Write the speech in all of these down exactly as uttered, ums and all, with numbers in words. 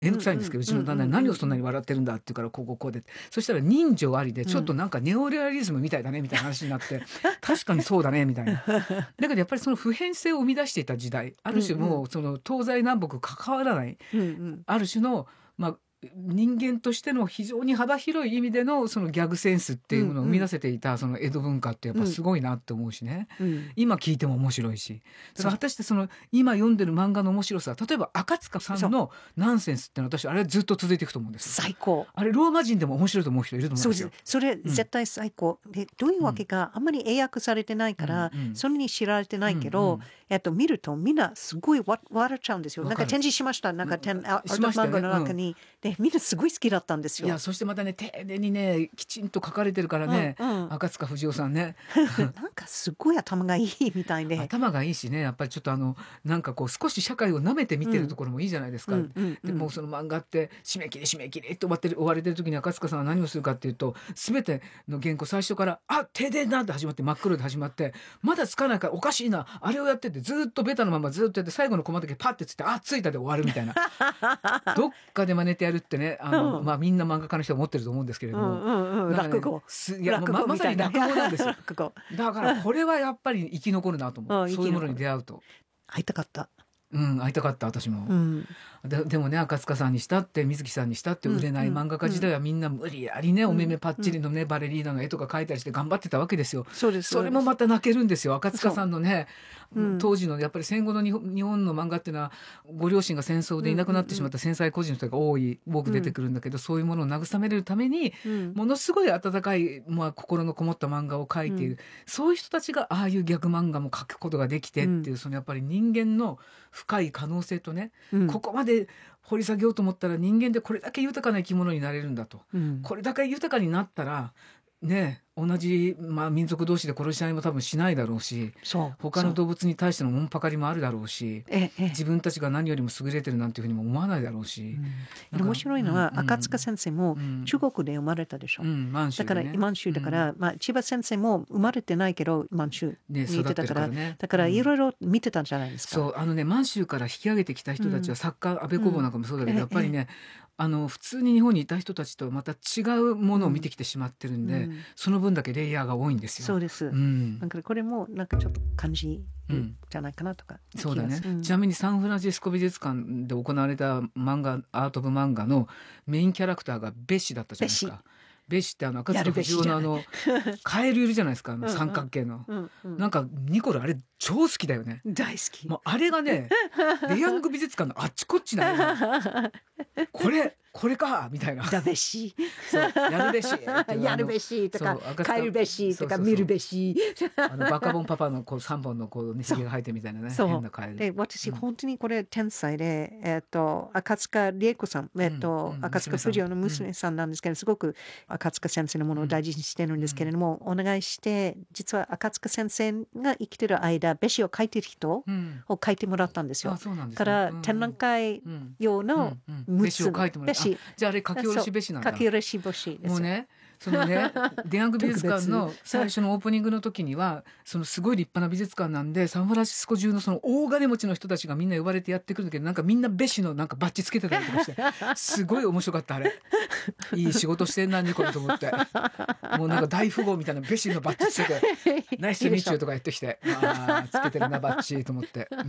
めんどくさいんですけど、うちの旦那に何をそんなに笑ってるんだって言うから、こうこうこうで。そしたら人情ありで、ちょっとなんかネオレアリズムみたいだね、みたいな話になって、確かにそうだね、みたいな。だけどやっぱりその普遍性を生み出していた時代、ある種もうその東西南北関わらない、ある種の、まあ、人間としての非常に幅広い意味でのそのギャグセンスっていうものを生み出せていたその江戸文化ってやっぱすごいなって思うしね、うんうん、今聞いても面白いし、だから果たしてその今読んでる漫画の面白さ、例えば赤塚さんのナンセンスってのは私あれはずっと続いていくと思うんですよ。 最高。 あれローマ人でも面白いと思う人いると思うんですよ。 そうです。それ絶対最高、うん、でどういうわけか、うん、あんまり英訳されてないから、うんうん、そんなに知られてないけど、うんうん、えっと見るとみんなすごい笑っちゃうんですよ。なんか展示しました。なんか展、うん、アート漫画の中に、うん、でみんなすごい好きだったんですよ。 いや、そしてまたね、丁寧にね、きちんと書かれてるからね、うんうん、赤塚不二夫さんね。 なんかすごい頭がいいみたいで。 頭がいいしね、やっぱりちょっとあの、なんかこう少し社会を舐めて見てるところもいいじゃないですか。うんうんうん、でもうその漫画って締め切り締め切りって終わってる、終われてる時に赤塚さんは何をするかっていうと、すべての原稿最初から、あ、停電だって始まって真っ黒で始まって、まだつかないからおかしいな、あれをやっててずっとベタのままずっとやって最後のコマだけパッてつって、あ、ついたで終わるみたいな。どっかで真似てやるってね、あの、うん、まあみんな漫画家の人は思ってると思うんですけれども、うんうんうんね、 落語いやま, まさに落語なんですよ。だからこれはやっぱり生き残るなと思う、うん、そういうものに出会うと。 会いたかった。 うん、会いたかった私も、うん、で, でもね赤塚さんにしたって水木さんにしたって売れない漫画家時代はみんな無理やりね、うん、お目目パッチリのね、うん、バレリーナの絵とか描いたりして頑張ってたわけですよ。 そうです。 それもまた泣けるんですよ。赤塚さんのね、当時のやっぱり戦後の日 本, 日本の漫画っていうのはご両親が戦争でいなくなってしまった繊細孤児の人が多い多く出てくるんだけど、うん、そういうものを慰めるために、うん、ものすごい温かい、まあ、心のこもった漫画を描いている、うん、そういう人たちがああいうギャグ漫画も描くことができてっていう、うん、そのやっぱり人間の深い可能性とね、うん、ここまで掘り下げようと思ったら人間でこれだけ豊かな生き物になれるんだと、うん、これだけ豊かになったらね、同じ、まあ、民族同士で殺し合いも多分しないだろうし、そう他の動物に対してのもんぱかりもあるだろうし、ええ、自分たちが何よりも優れてるなんていうふうにも思わないだろうし、 うん、面白いのは、うん、赤塚先生も中国で生まれたでしょ、うん、満州でね、だから満州だから、うんまあ、千葉先生も生まれてないけど満州にいてたから、ね、だからいろいろ見てたんじゃないですか、 うん、そうあのね満州から引き上げてきた人たちは、作家安倍公房なんかもそうだけど、やっぱりね、あの普通に日本にいた人たちとまた違うものを見てきてしまってるんで、うん、その分だけレイヤーが多いんですよ。 そうです、うん、だからこれもなんかちょっと感じじゃないかなとか、 うん、そうだね、うん、ちなみにサンフランシスコ美術館で行われた漫画アート部漫画のメインキャラクターがベッシだったじゃないですか。ベッシってあの赤塚不二夫のあのカエルいるじゃないですか、あの三角形の、うんうん、なんかニコルあれ超好きだよね。 大好き。 もうあれがねレヤング美術館のあっちこっちなのこれこれかみたいな。 だべしやるべしやるべしとかカエルべしとか見るべし、 あのバカボンパパのこうさんぼんのこうねひげが生えてみたいなね、変なカエルで、私、うん、本当にこれ天才で、えー、と赤塚理恵子さん、えーとうん、赤塚不二夫の娘さんなんですけど、すごく赤塚先生のものを大事にしてるんですけれども、うん、お願いして実は赤塚先生が生きてる間べしを描いてる人を描いてもらったんですよ、うん、そうなんですね、から展覧会用のべしを描いてもらった。じゃああれ書き下ろしべしなんだ。 書き下ろしべしです。 もうねそのねデヤング美術館の最初のオープニングの時にはそのすごい立派な美術館なんでサンフランシスコ中のその大金持ちの人たちがみんな呼ばれてやってくるんだけど、なんかみんなべしのなんかバッジつけてたりとかしてすごい面白かったあれ。いい仕事してんなニコルと思って、もうなんか大富豪みたいなべしのバッジつけてナイスミッチューとかやってきて、あつけてるなバッジと思って、うん、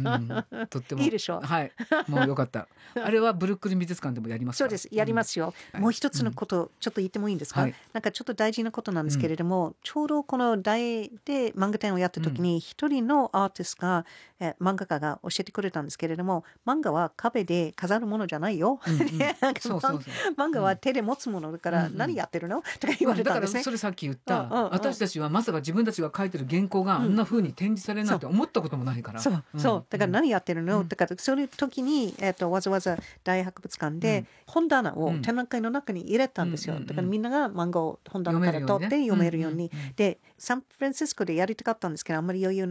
とってもいいでしょ。 はいもうよかった。あれはブルックリン美術館でもやりますか。 そうです、やりますよ、うん、もう一つのこと、うん、ちょっと言ってもいいんですか、はい、なんかちょっと大事なことなんですけれども、うん、ちょうどこの大で漫画展をやった時に一人のアーティストが、うん、え漫画家が教えてくれたんですけれども、漫画は壁で飾るものじゃないよ、うんうん、漫画は手で持つものだから何やってるの、うん、とか言われたんですね。 だからそれさっき言った、うんうんうん、私たちはまさか自分たちが書いてる原稿があんな風に展示されるなんて思ったこともないから、 そう、うん、そうだから何やってるの、うん、だからそういう時に、えー、とわざわざ大博物館で本棚を展覧会の中に入れたんですよ、うん、だからみんなが漫画を本棚から取って読めるように、でサンフランシスコでやりたかったんですけどあんまり余裕なくて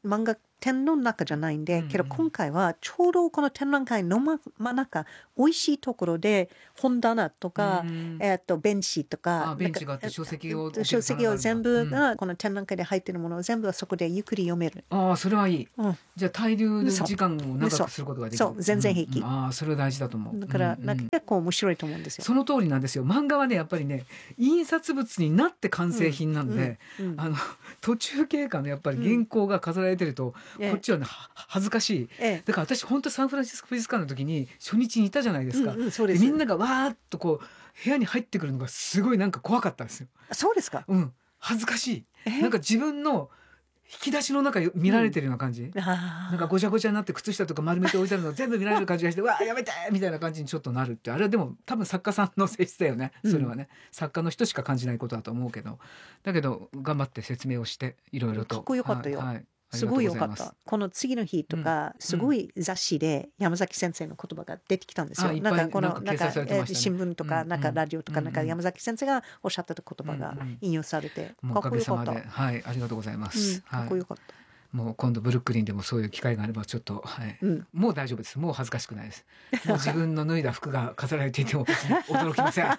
漫画展の中じゃないんで、 うんうんけど今回はちょうどこの展覧会の真真ん中美味しいところで本棚とか、 うんえっとベンチとかあベンチがあって書籍を置ける書籍を全部棚があるんだがこの展覧会で入ってるものを全部はそこでゆっくり読める。 ああそれはいい、 うんじゃあ滞留の時間を長くすることができるそうそう全然平気うんうんああそれは大事だと思うだからうんうんなんか結構面白いと思うんですよ。 その通りなんですよ。漫画はねやっぱりね印刷物になって完成品なんで、 うんうんうんあの途中経過のやっぱり原稿が飾られてると、 ええこっちはねは恥ずかしい。 ええだから私本当サンフランシスコ美術館の時に初日にいたじゃないですか。 うんうんそうですみんながわーっとこう部屋に入ってくるのがすごいなんか怖かったんですよ。 そうですか。 うん恥ずかしい。 えなんか自分の引き出しの中見られてるような感じ。 あなんかごちゃごちゃになって靴下とか丸めて置いてあるの全部見られる感じがしてうわやめてみたいな感じにちょっとなるってあれはでも多分作家さんの性質だよねそれはね、うん、作家の人しか感じないことだと思うけどだけど頑張って説明をしていろいろとかっこよかったよ、 はいはい、 すごいよかった。この次の日とか、うん、すごい雑誌で山崎先生の言葉が出てきたんですよ。なんかこのなんか、ね、新聞とか、うん、なんかラジオとか、うん、なんか山崎先生がおっしゃってた言葉が引用されて、 うんうん、かっこよかった。はいありがとうございます。 うん、かっこよかった。 はいもう今度ブルックリンでもそういう機会があればちょっと、はいうん、もう大丈夫ですもう恥ずかしくないですもう自分の脱いだ服が飾られていても別に驚きません、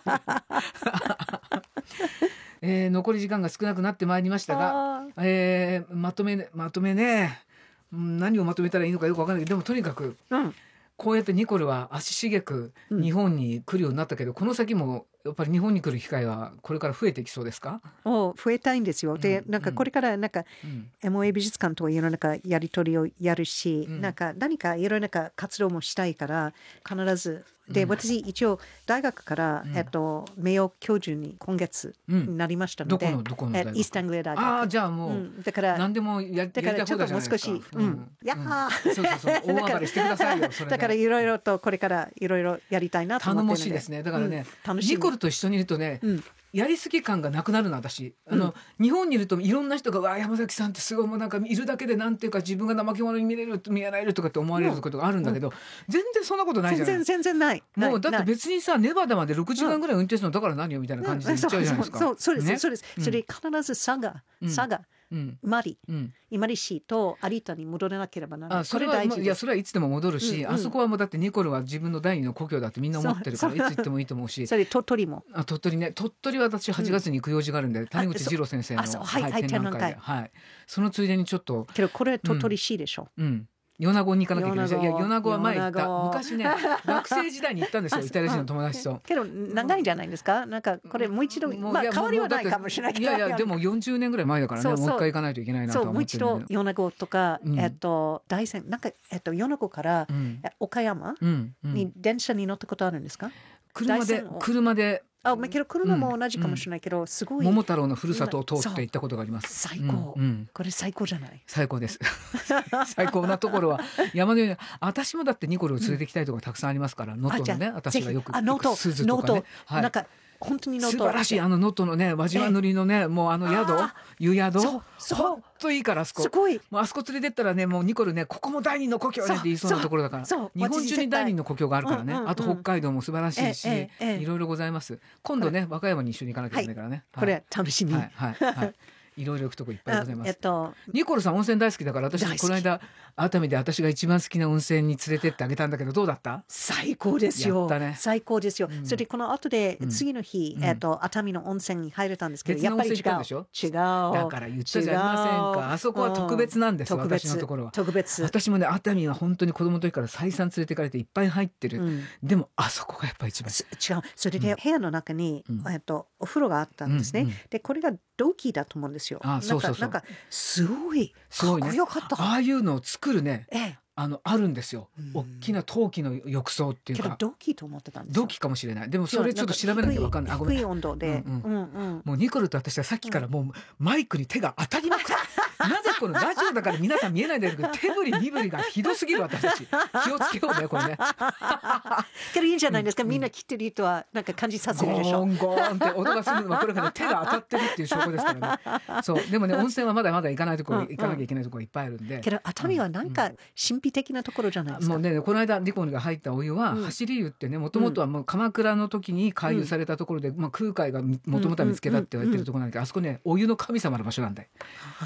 えー、残り時間が少なくなってまいりましたが、えー、まとめまとめね何をまとめたらいいのかよく分からないけどでもとにかく、うんこうやってニコルは足しげく日本に来るようになったけど、うん、この先もやっぱり日本に来る機会はこれから増えてきそうですか？ お増えたいんですよ。で、うん、なんかこれからなんか、うん、エムオーエー 美術館といろんなやり取りをやるし、うん、なんか何かいろんな活動もしたいから必ずで、うん、私一応大学から、うん、えっと、名誉教授に今月になりましたので、 うん、どこのどこの大学？ イースタングレー大学。 ああじゃあもう、うん、だから何でもやりたい放題じゃないですか。だからちょっともう少し、うん、やっはー、そうそうそう大暴れしてくださいよ。それだからいろいろとこれからいろいろやりたいなと思ってるので。 頼もしいですね。だからね、うん、ニコルと一緒にいるとね。うんやりすぎ感がなくなるの私あの、うん、日本にいるといろんな人がわ山崎さんってすごいもうなんかいるだけでなんていうか自分が怠け者に見れる見えられるとかって思われることがあるんだけど、うん、全然そんなことないじゃない全然全然ないもうだって別にさネバダまでろくじかんぐらい運転するのだから何よみたいな感じで言っちゃうじゃないですか、 そうそうです、 ね、 そうです、うん、それ必ず佐賀佐賀、うん、マリ、うん、イマリ市と有田に戻らなければならない。 あそれは大事です。いやそれはいつでも戻るし、うんうん、あそこはもうだってニコルは自分の第二の故郷だってみんな思ってるからいつ行ってもいいと思うしそれ鳥取もあ鳥取ね鳥取は私はちがつに行く用事があるんで、うん、谷口二郎先生の、 はいはい、展覧会で、 はい、そのついでにちょっとけどこれ鳥取市でしょ、 うんうん米子に行かなきゃいけない。いや米子は前行った昔ね学生時代に行ったんですよイタリア人の友達と。 けど長いんじゃないですか。なんかこれもう一度、まあ、変わりはないかもしれないけどいやいやでもよんじゅうねんぐらい前だからね。そうそうもう一回行かないといけないなと思ってるんで。 そうもう一度米子とか、うん、えっと大山なんかえっと米子から、うん、岡山に電車に乗ったことあるんですか？ 車で車であ、けど車も同じかもしれないけど、うん、すごい桃太郎のふるさとを通って行ったことがあります。 最高、うんうん、これ最高じゃない？ 最高です最高なところは山のように私もだってニコルを連れてきたいところたくさんありますから能登、うん、のね私がよく行く鈴とかね、 はい、なんか本当に能登素晴らしいあの能登のね輪島塗りのねもうあの宿湯宿本当いいからあそこすごいもうあそこ連れてったらねもうニコルねここも第二の故郷ねって言いそうなところだから日本中に第二の故郷があるからね、うんうんうん、あと北海道も素晴らしいし、ええええ、いろいろございます。今度ね和歌山に一緒に行かなきゃいけないからね、 はい、これ楽しみ、 はいはいはいいろいろ行くとこいっぱいございます、 えっと、 ニコルさん温泉大好きだから私この間熱海で私が一番好きな温泉に連れてってあげたんだけどどうだった？ 最高ですよ、 ね、 最高ですよ、うん、それでこの後で次の日、うんえっと、熱海の温泉に入れたんですけど、うん、やっぱり違う違うだから言ったじゃありませんか。あそこは特別なんです、うん、私のところは特別。 私もね熱海は本当に子供の時から再三連れてかれていっぱい入ってる、うん、でもあそこがやっぱり一番違う。それで部屋の中に、うんえっと、お風呂があったんですね、うんうん、でこれがドキだと思うんですよ。 ああそうそうそうなんかすごいかっこよかった、ね、 ああいうのを作るね、 ええ、 あのあるんですよ、うん、大きな陶器の浴槽っていうか。 けどドキと思ってたんですよ。 ドキかもしれない。でもそれちょっと調べなきゃ分かんない。 低い温度で、うんうんうん、 もうニコルと私はさっきからもうマイクに手が当たりまくってなぜこのラジオだから皆さん見えないんだけど手振り身振りがひどすぎる私たち気をつけようねこれねけどいいんじゃないですか、うん、みんな切ってる人はなんか感じさせるでしょ。 ゴーンゴーンって音がするのはこれから手が当たってるっていう証拠ですからねそうでもね温泉はまだまだ行かないところ、うん、行かなきゃいけないところいっぱいあるんで。 けど熱海はなんか神秘的なところじゃないですか。 もうねこの間ニコルが入ったお湯は、うん、走り湯ってねもともとはもう鎌倉の時に開湯されたところで、うんまあ、空海がもともとは見つけたって言われてるところなんだけど、うんうんうん、あそこねお湯の神様の場所なんで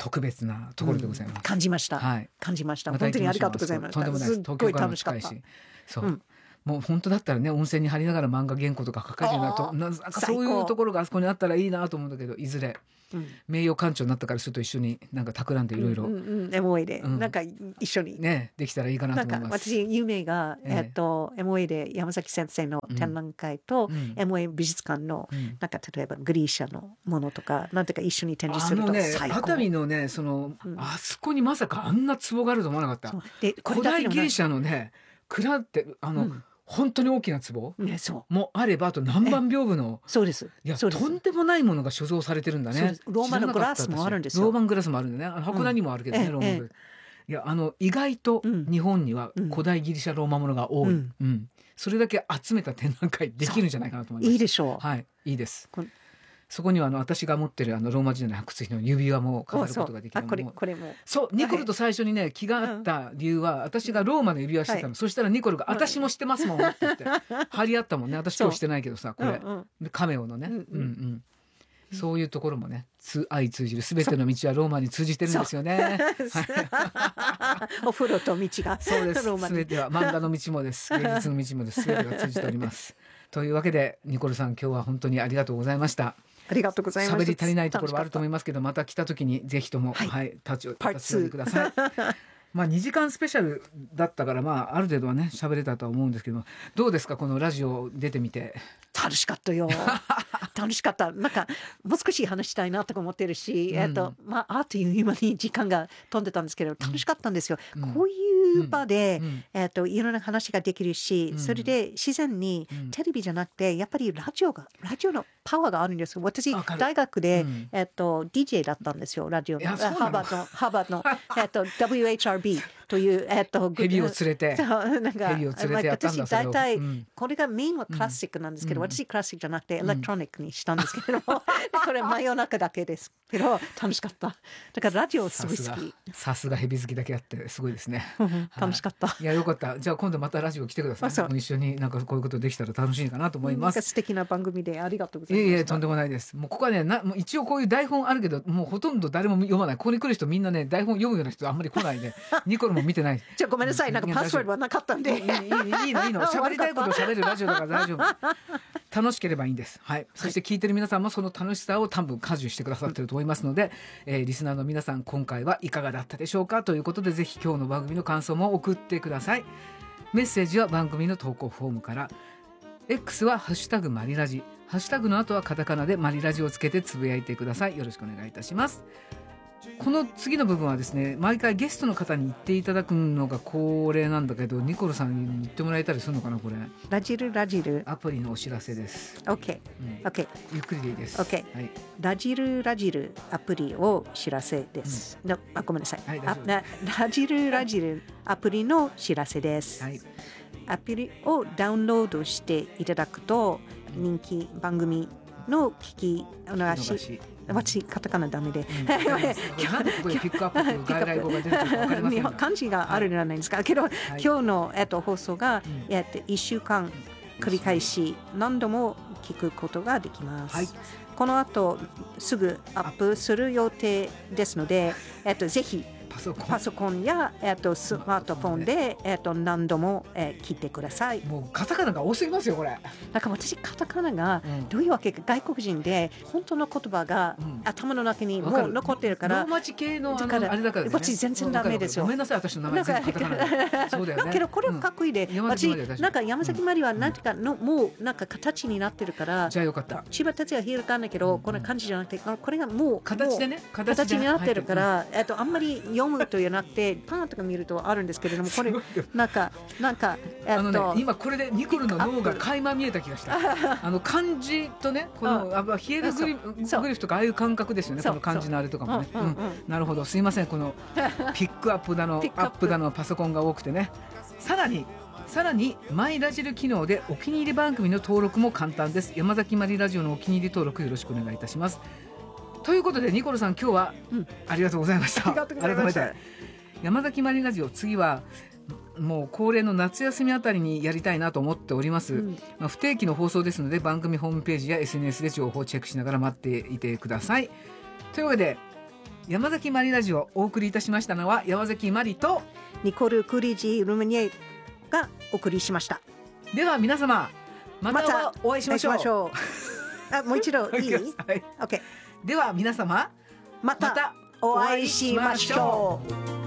特別なところでございます、 うん、感じました、 はい、 感じました。 また本当にありがとうございました。 とんでもないです。東京からも近いし、そう、うん、もう本当だったらね温泉に入りながら漫画原稿とか書かれるようなとなんかそういうところがあそこにあったらいいなと思うんだけど、いずれ、うん、名誉館長になったからすると一緒になんか企んでいろいろエムオーエー で、うん、なんか一緒にねできたらいいかなと思います。 なんか私夢が、えー、っと エムオーエー で山崎先生の展覧会と、うん、エムオーエー 美術館の、うん、なんか例えばグリーシャのものとかなんていうか一緒に展示すると最高。 熱海のねその、うん、あそこにまさかあんな壺があると思わなかった。で古代ギリシャのね蔵ってあの、うん本当に大きな壺もあれば、あと南蛮屏風のそうですいやとんでもないものが所蔵されてるんだね。 ローマのグラスもあるんですよ。 ローマングラスもあるんだね。函館にもあるけどね、うん、ローマングラス、ええ、いやあの意外と日本には古代ギリシャローマものが多い、うんうん、それだけ集めた展覧会できるんじゃないかなと思います。 いいでしょう。 はい、いいです。そこにはあの私が持ってるあのローマ時代の発掘品の指輪も飾ることができる。 あこれこれもそうニコルと最初にね気があった理由は、私がローマの指輪してたの、はい、そしたらニコルが、はい、私もしてますもんって言って張り合ったもんね。私今日してないけどさこれ、うんうん、カメオのね、うんうんうん、そういうところもね相通じる全ての道はローマに通じてるんですよね。 お風呂と道がそうです。全ては漫画の道もです芸術の道もです全てが通じておりますというわけでニコルさん今日は本当にありがとうございました。 ありがとうございます。 喋り足りないところはあると思いますけど、また来た時にぜひとも、はいはい、立ち寄ってください。まあにじかんスペシャルだったから、まあある程度はね喋れたとは思うんですけど、どうですかこのラジオ出てみて。 楽しかったよ楽しかった。なんかもう少し話したいなとか思ってるし、うん、えっとまああっという間に時間が飛んでたんですけど楽しかったんですよ、うん、こういう場で、うん、えっといろんな話ができるし、うん、それで自然にテレビじゃなくてやっぱりラジオがラジオのパワーがあるんですよ。私大学で、うん、えっと ディージェー だったんですよラジオの。ハーバードのハーバードのえっと ダブリューエイチアールビー というえっとヘビを連れてそうなんかヘビを連れてやったんだ。 私大体、うん、これがメインはクラシックなんですけど、うん、私クラシックじゃなくてエレクトロニックにしたんですけれども、うん、これ真夜中だけですけど楽しかった。だからラジオすごい好き。 さすがヘビ好きだけあってすごいですね楽しかった、 はい、いやよかった。じゃあ今度またラジオ来てください。一緒になんかこういうことできたら楽しいかなと思います。 素敵な番組でありがとうございます。 いえいえとんでもないです。もうここはねなもう一応こういう台本あるけどもうほとんど誰も読まない。ここに来る人みんなね台本読むような人あんまり来ないでニコルも見てない。 じゃあごめんなさいなんかパスワードはなかったんでいいいいいいのいいの喋りたいことを喋るラジオだから大丈夫楽しければいいんです、はい、そして聞いてる皆さんもその楽しさを多分感受してくださってると思いますので、えー、リスナーの皆さん今回はいかがだったでしょうかということでぜひ今日の番組の感想も送ってください。メッセージは番組の投稿フォームから X はハッシュタグマリラジハッシュタグの後はカタカナでマリラジをつけてつぶやいてください。よろしくお願いいたします。この次の部分はですね毎回ゲストの方に言っていただくのが恒例なんだけどニコルさんに言ってもらえたりするのかな。これラジルラジルアプリのお知らせです。 OK、うん、OK ゆっくりでいいです。 OK、はい、ラジルラジルアプリを知らせです、うん、のあごめんなさい、はい、あなラジルラジルアプリの知らせです、はい、アプリをダウンロードしていただくと人気番組の聞き逃し私カタカナダメで、うん、なんでここでピックアップ外来語が出るか分かりませんが漢字があるじゃないですか、はい、けど、はい、今日の、えっと、放送が、うん、えっと、いっしゅうかん繰り返し何度も聞くことができます、はい、この後すぐアップする予定ですので、えっと、ぜひパソコン、パソコンや、えー、とスマートフォンで、えー、と何度も、えー、聞いてください。 もうカタカナが多すぎますよこれ。 なんか私カタカナがどういうわけか、うん、外国人で本当の言葉が、うん、頭の中にもう残ってるからローマ字系のあのあれだからですね。 私全然ダメですよ。 ごめんなさい私の名前全部カタカナそうだよね。 けどこれはかっこいいで、うん、私なんか山崎まりはなんていうかの、うん、もうなんか形になってるからじゃあよかった。 千葉達也ひらがなだけど、うん、この漢字じゃなくてこれがもう形でね形になってるから、えっとあんまり読むというなくてパンとか見るとあるんですけれどもこれなんかなんか、 えっと、あのね今これでニコルの脳が垣間見えた気がしたあの漢字とねこのあヒエログリフとかああいう感覚ですよねこの漢字のあれとかもね、うんうんうん、なるほどすいませんこのピックアップだのアップだのパソコンが多くてねさらにさらにマイラジル機能でお気に入り番組の登録も簡単です。山崎まりラジオのお気に入り登録よろしくお願いいたします。ということでニコルさん今日はありがとうございました、うん、改めて山崎まりラジオ次はもう恒例の夏休みあたりにやりたいなと思っております、うんまあ、不定期の放送ですので番組ホームページや エスエヌエス で情報をチェックしながら待っていてください。というわけで山崎まりラジオ、お送りいたしましたのは山崎まりとニコル・クリジ・ルメニエがお送りしました。 では皆様またお会いしましょう。 またお会いしましょう。あ、もう一度いい？ はい、 OK。 では皆様またお会いしましょう。